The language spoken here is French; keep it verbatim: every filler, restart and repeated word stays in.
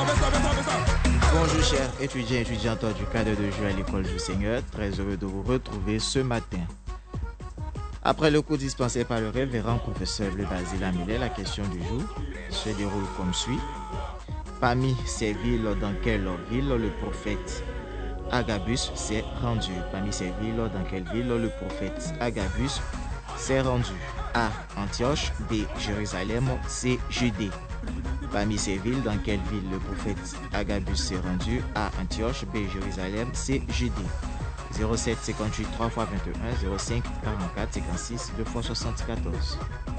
Bonjour chers étudiants et étudiantes du cadre de jeu à l'école du Seigneur, très heureux de vous retrouver ce matin. Après le cours dispensé par le révérend professeur Bleu Basile Amillet, la question du jour se déroule comme suit. Parmi ces villes, dans quelle ville le prophète Agabus s'est rendu? Parmi ces villes, dans quelle ville le prophète Agabus s'est rendu? A. Antioche. B. Jérusalem. C. Judée. Parmi ces villes, dans quelle ville le prophète Agabus s'est rendu? A. Antioche. B. Jérusalem. C. Judée. zéro sept cinquante-huit trois fois vingt et un, zéro cinq quarante-quatre cinquante-six deux fois soixante-quatorze.